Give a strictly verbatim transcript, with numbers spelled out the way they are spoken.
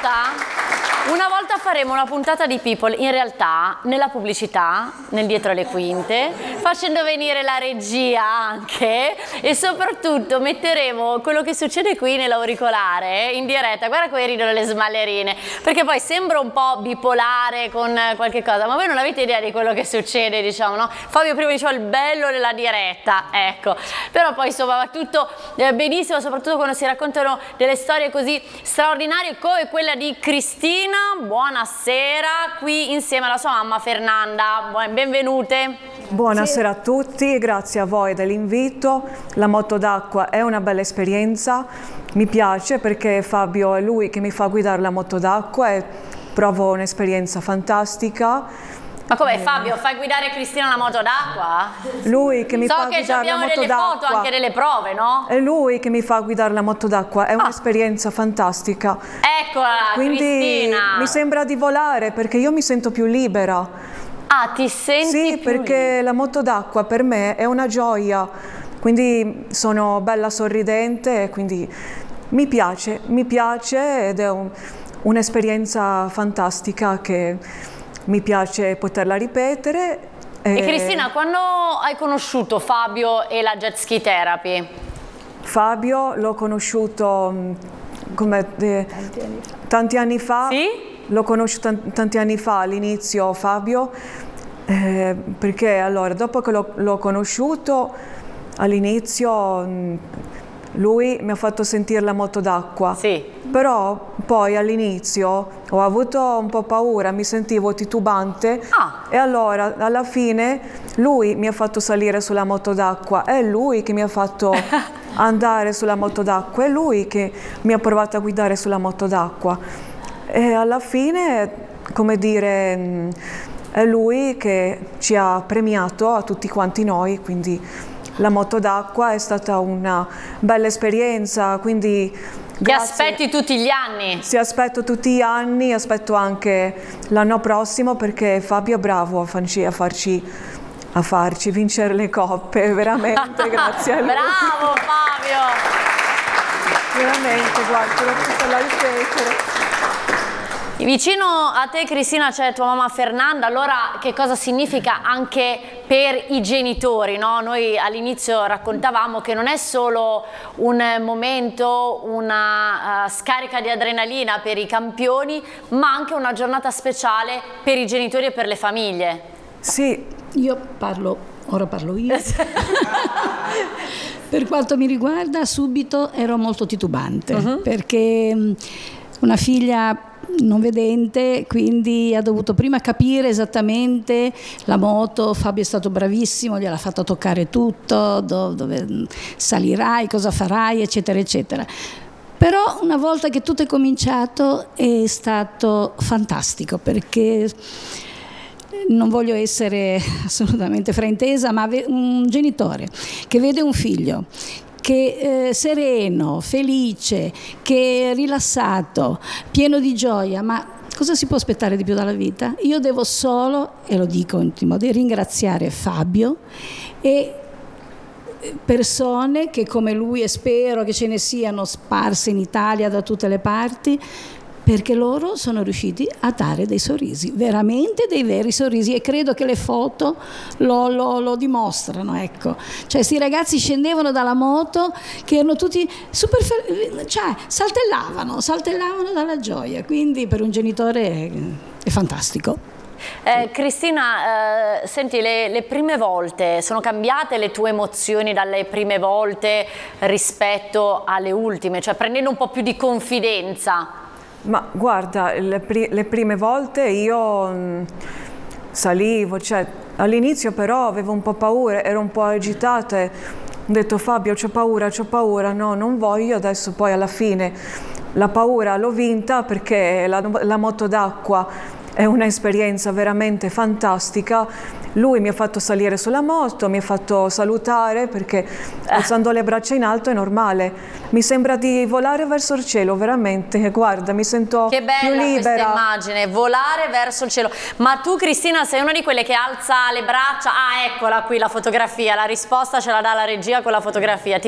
una volta faremo una puntata di People, in realtà, nella pubblicità, nel dietro le quinte, facendo venire la regia anche, e soprattutto metteremo quello che succede qui nell'auricolare in diretta. Guarda come ridono le smallerine, perché poi sembra un po' bipolare con qualche cosa, ma voi non avete idea di quello che succede, diciamo, no? Fabio prima diceva il bello della diretta, ecco, però poi insomma va tutto eh, benissimo, soprattutto quando si raccontano delle storie così straordinarie come quella di Cristina. Buonasera, qui insieme alla sua mamma Fernanda, benvenute. Buonasera a tutti, grazie a voi dell'invito. La moto d'acqua è una bella esperienza, mi piace perché Fabio è lui che mi fa guidare la moto d'acqua e provo un'esperienza fantastica. Ma come Fabio, fai guidare Cristina la moto d'acqua? Lui che mi so fa che guidare la moto d'acqua. So che abbiamo delle foto, anche delle prove, no? È lui che mi fa guidare la moto d'acqua, è ah. un'esperienza fantastica. Eccola, quindi Cristina! Mi sembra di volare perché io mi sento più libera. Ah, ti senti Sì, più perché libera. La moto d'acqua per me è una gioia, quindi sono bella sorridente, quindi mi piace, mi piace ed è un, un'esperienza fantastica che mi piace poterla ripetere. E, e Cristina, quando hai conosciuto Fabio e la jet ski therapy? Fabio l'ho conosciuto come, eh, tanti anni fa. Tanti anni fa. Sì? L'ho conosciuto tanti anni fa all'inizio Fabio, eh, perché allora dopo che l'ho conosciuto all'inizio lui mi ha fatto sentire la moto d'acqua, sì. Però poi all'inizio ho avuto un po' paura, mi sentivo titubante ah. e allora alla fine lui mi ha fatto salire sulla moto d'acqua, è lui che mi ha fatto andare sulla moto d'acqua, è lui che mi ha provato a guidare sulla moto d'acqua e alla fine, come dire, è lui che ci ha premiato a tutti quanti noi, quindi la moto d'acqua è stata una bella esperienza, quindi ti aspetti tutti gli anni? Sì, aspetto tutti gli anni, aspetto anche l'anno prossimo perché Fabio è bravo a farci, a farci, a farci vincere le coppe, veramente, grazie a lui. Bravo Fabio! Veramente, guarda, te l'ho tutta da ripetere. Vicino a te Cristina c'è tua mamma Fernanda, allora che cosa significa anche per i genitori, no? Noi all'inizio raccontavamo che non è solo un momento, una uh, scarica di adrenalina per i campioni, ma anche una giornata speciale per i genitori e per le famiglie. Sì. Io parlo, ora parlo io. Per quanto mi riguarda subito ero molto titubante, uh-huh. perché una figlia non vedente, quindi ha dovuto prima capire esattamente la moto. Fabio è stato bravissimo, gliel'ha fatta toccare tutto, do, dove salirai, cosa farai, eccetera eccetera. Però una volta che tutto è cominciato è stato fantastico, perché non voglio essere assolutamente fraintesa, ma un genitore che vede un figlio che è sereno, felice, che è rilassato, pieno di gioia, ma cosa si può aspettare di più dalla vita? Io devo solo, e lo dico in tutti i modi, ringraziare Fabio e persone che come lui, e spero che ce ne siano sparse in Italia da tutte le parti, perché loro sono riusciti a dare dei sorrisi, veramente dei veri sorrisi, e credo che le foto lo, lo, lo dimostrano, ecco. Cioè questi ragazzi scendevano dalla moto che erano tutti super, cioè saltellavano, saltellavano dalla gioia, quindi per un genitore è, è fantastico. Eh, Cristina, eh, senti, le, le prime volte, sono cambiate le tue emozioni dalle prime volte rispetto alle ultime, cioè prendendo un po' più di confidenza? Ma guarda, le, pri le prime volte io mh, salivo, cioè all'inizio però avevo un po' paura, ero un po' agitata e ho detto Fabio c'ho paura, c'ho paura, no non voglio, adesso poi alla fine la paura l'ho vinta perché la, la moto d'acqua è un'esperienza veramente fantastica. Lui mi ha fatto salire sulla moto, mi ha fatto salutare perché alzando le braccia in alto è normale. Mi sembra di volare verso il cielo, veramente. Guarda, mi sento più libera. Che bella questa immagine, volare verso il cielo. Ma tu Cristina sei una di quelle che alza le braccia? Ah, eccola qui la fotografia, la risposta ce la dà la regia con la fotografia. Ti